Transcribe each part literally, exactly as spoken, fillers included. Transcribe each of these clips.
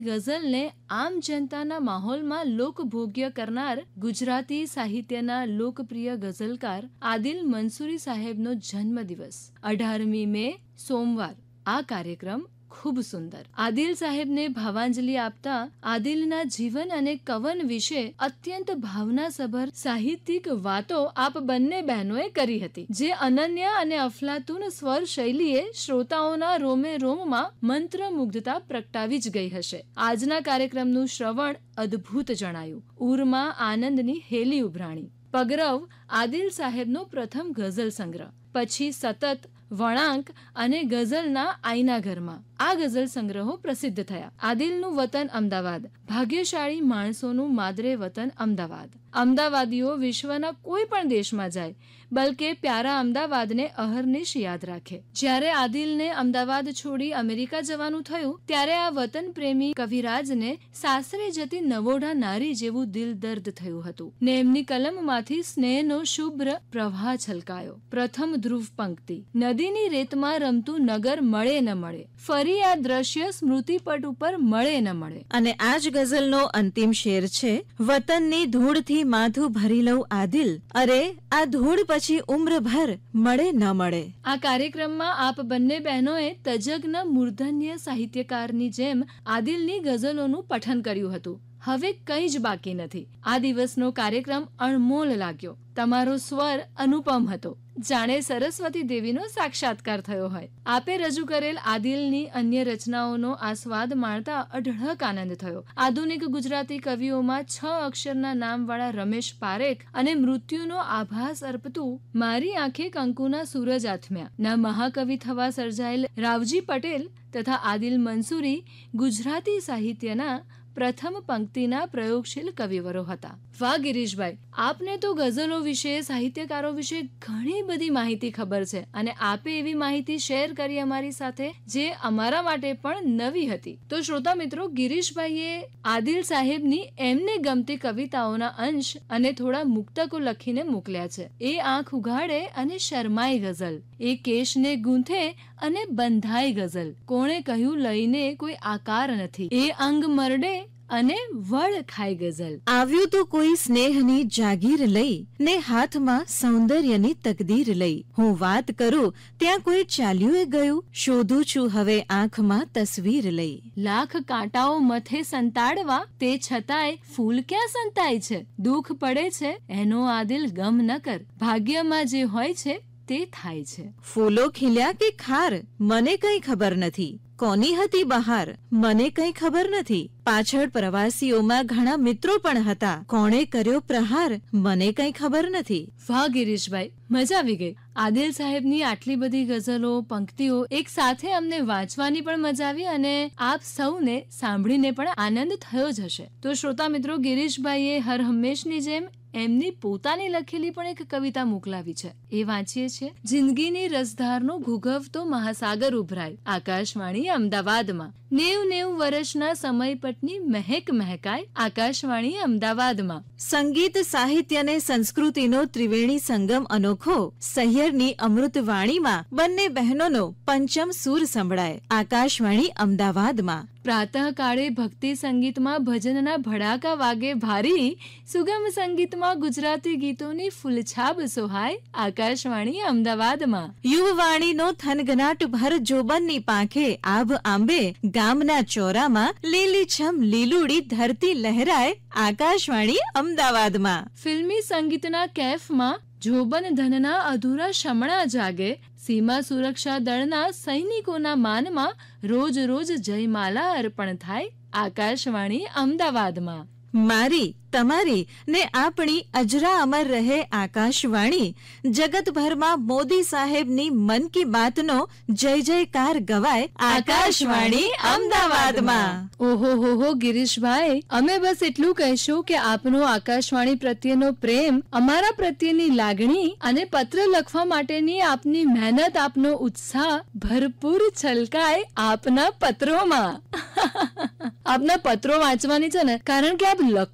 ગઝલને આમ જનતાના માહોલમાં લોકભોગ્ય કરનાર ગુજરાતી સાહિત્યના લોકપ્રિય ગઝલકાર આદિલ મંસૂરી સાહેબનો જન્મદિવસ અઢારમી મે સોમવાર. આ કાર્યક્રમ ખૂબ સુંદર. આદિલ સાહેબને ભાવાંજલિ આપતા આદિલના જીવન અને કવન વિશે અત્યંત ભાવનાસભર સાહિત્યિક વાતો આપ બંને બહેનોએ કરી હતી, જે અનન્ય અને અફલાતુન સ્વર શૈલીએ શ્રોતાઓના રોમે રોમમાં મંત્રમુગ્ધતા પ્રગટાવી જ ગઈ હશે. આજના કાર્યક્રમનું શ્રવણ અદ્ભુત જણાયું. ઉરમાં આનંદની હેલી ઉભરાણી. પગરવ આદિલ સાહેબનો પ્રથમ ગઝલ સંગ્રહ, પછી સતત, વળાંક અને ગઝલના આઈનાઘરમાં આ ગઝલ સંગ્રહો પ્રસિદ્ધ થયા. આદિલનું વતન અમદાવાદ. ભાગ્યશાળી માણસોનું માદરે વતન અમદાવાદ. અમદાવાદીઓ વિશ્વના કોઈ પણ દેશમાં જાય, બલકે પ્યારા અમદાવાદને અહર્નિશ યાદ રાખે. જ્યારે આદિલને અમદાવાદ છોડી અમેરિકા જવાનું થયું, ત્યારે આ વતન પ્રેમી કવિરાજને સાસરે જતી નવોઢા નારી જેવું દિલ દર્દ થયું હતું ને એમની કલમમાંથી સ્નેહનો શુભ્ર પ્રવાહ છલકાયો. પ્રથમ ધ્રુવ પંક્તિ: નદીની રેતમાં રમતું નગર મળે ન મળે, ફરી આ દ્રશ્ય સ્મૃતિપટ ઉપર મળે ન મળે. અને આ જ ગઝલનો અંતિમ શેર છે: વતનની ધૂળથી માથું ભરી લઉં આદિલ, અરે આ ધૂળ પછી ઉમ્રભર મળે ન મળે. આ કાર્યક્રમમાં આપ બંને બહેનોએ તજજ્ઞ મૂર્ધન્ય સાહિત્યકારની જેમ આદિલની ગઝલોનું પઠન કર્યું હતું. હવે કંઈ જ બાકી નથી. આ દિવસનો કાર્યક્રમ અણમોલ લાગ્યો. તમારો સ્વર અનુપમ હતો, જાણે સરસ્વતી દેવીનો સાક્ષાત્કાર થયો હોય. આપે રજૂ કરેલ આદિલની અન્ય રચનાઓનો આસ્વાદ માણતા અઢળક આનંદ થયો. આધુનિક ગુજરાતી કવિઓમાં છ અક્ષરના નામવાળા રમેશ પારેખ અને મૃત્યુનો આભાસ અર્પતું મારી આંખે કંકુના સૂરજ આથમ્યા ના મહાકવિ થવા સર્જાયેલ રાવજી પટેલ તથા આદિલ મંસૂરી ગુજરાતી સાહિત્યના પ્રથમ પંક્તિના પ્રયોગશીલ કવિવરો હતા. વાહ ગિરીશભાઈ, આપને તો ગઝલો વિશે, સાહિત્યકારો વિશે ઘણી બધી માહિતી ખબર છે અને આપે એવી માહિતી શેર કરી અમારી સાથે જે અમારા માટે પણ નવી હતી. તો શ્રોતા મિત્રો, ગિરીશભાઈએ આદિલ સાહેબની એમને ગમતી કવિતાઓના અંશ અને થોડા મુક્તકો લખીને મોકલ્યા છે. એ આંખ ઉઘાડે અને શરમાઈ ગઝલ, એ કેશને ગૂંથે અને બંધાય ગઝલ, કોણે કહ્યું લઈને કોઈ આકાર નથી, એ અંગ મરડે અને વળ ખાય ગઝલ. આવ્યું તો કોઈ સ્નેહની જાગીર લઈ ને હાથમાં સૌંદર્યની તકદીર લઈ, હું વાત કરું ત્યાં કોઈ ચાલ્યું એ ગયું, શોધું છું હવે આંખમાં તસવીર લઈ. લાખ કાંટાઓ મથે સંતાડવા, તે છતાંય ફૂલ ક્યાં સંતાય છે, દુઃખ પડે છે એનો આદિલ ગમ ન કર, ભાગ્યમાં જે હોય છે તે થાય છે. ફૂલો ખીલ્યા કે ખાર મને કઈ ખબર નથી, કોની હતી બહાર મને કઈ ખબર નથી, પાછળ પ્રવાસીઓમાં ઘણા મિત્રો પણ હતા, કોણે કર્યો પ્રહાર મને કઈ ખબર નથી. વાહ ગિરીશભાઈ, મજા આવી ગઈ. આદિલ સાહેબની આટલી બધી ગઝલો, પંક્તિઓ એક સાથે અમને વાંચવાની પણ મજા આવી અને આપ સૌને સાંભળીને પણ આનંદ થયો જ હશે. તો શ્રોતા મિત્રો, ગિરીશભાઈએ હર હંમેશની જેમ એમની પોતાની લખેલી પણ એક કવિતા મોકલાવી છે, એ વાંચીએ છીએ. જિંદગીની રસધારનો ઘૂઘવતો મહાસાગર ઉભરાય, આકાશવાણી અમદાવાદમાં, નેવ નેવ વર્ષના સમયપટની મહેક મહેકાય, આકાશવાણી અમદાવાદમાં. સંગીત, સાહિત્ય ને સંસ્કૃતિનો ત્રિવેણી સંગમ અનોખો, સહિયરની અમૃત વાણીમાં બંને બહેનોનો પંચમ સૂર સંભળાય, આકાશવાણી અમદાવાદમાં. પ્રાતઃ કાળે ભક્તિ સંગીતમાં ભજનના ભડાકા વાગે ભારી, સુગમ સંગીતમાં ગુજરાતી ગીતોની ફૂલછાબ સોહાય, આકાશવાણી અમદાવાદમાં. યુવવાણીનો થનગનાટ ભર જોબનની પાંખે આભ આંબે, ગામના ચોરામાં લીલીછમ લીલુડી ધરતી લહેરાય, આકાશવાણી અમદાવાદમાં. ફિલ્મી સંગીતના કેફમાં જોબન ધનના અધૂરા શમણા જાગે, સીમા સુરક્ષા દળના સૈનિકોના માનમાં રોજ રોજ જયમાલા અર્પણ થાય, આકાશવાણી અમદાવાદમાં. મારી, તમારી ને આપણી અજરા અમર રહે આકાશવાણી. જગતભરમાં મોદી સાહેબની મન કી બાતનો જય જયકાર ગવાય, આકાશવાણી અમદાવાદમાં. ઓહો હો હો ગિરીશભાઈ, અમે બસ એટલું કહીશું કે આપનો આકાશવાણી પ્રત્યેનો પ્રેમ, અમારા પ્રત્યેની લાગણી અને પત્ર લખવા માટેની આપની મહેનત, આપનો ઉત્સાહ ભરપૂર છલકાય આપના પત્રોમાં. આપના પત્રો વાંચવાની છે ને, કારણ કે આપ લખો છો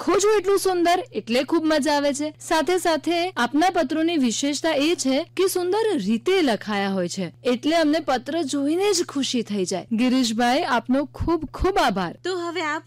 એટલું સુંદર એટલે ખૂબ મજા આવે છે. સાથે સાથે આપના પત્રોની વિશેષતા એ છે કે સુંદર રીતે લખાયા હોય છે, એટલે અમને પત્ર જોઈને જ ખુશી થઈ જાય. ગિરીશભાઈ, આપનો ખૂબ ખૂબ આભાર. તો હવે આપ